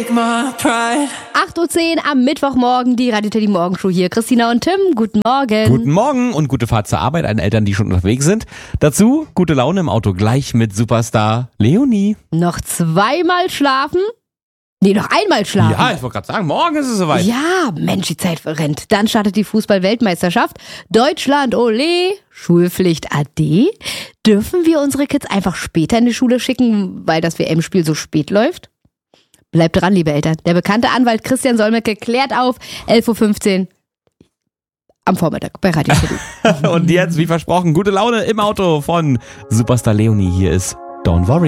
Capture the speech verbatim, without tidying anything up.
take my pride. acht Uhr zehn am Mittwochmorgen, die Radio Teddy Morgenshow hier. Christina und Tim, guten Morgen. Guten Morgen und gute Fahrt zur Arbeit an Eltern, die schon unterwegs sind. Dazu gute Laune im Auto gleich mit Superstar Leonie. Noch zweimal schlafen? Nee, noch einmal schlafen. Ja, ich wollte gerade sagen, morgen ist es soweit. Ja, Mensch, die Zeit verrennt. Dann startet die Fußball-Weltmeisterschaft. Deutschland, ole, Schulpflicht ade. Dürfen wir unsere Kids einfach später in die Schule schicken, weil das W M-Spiel so spät läuft? Bleibt dran, liebe Eltern. Der bekannte Anwalt Christian Solmecke klärt auf. elf Uhr fünfzehn am Vormittag bei Radio Teddy. Und jetzt, wie versprochen, gute Laune im Auto von Superstar Leonie. Hier ist Don't Worry.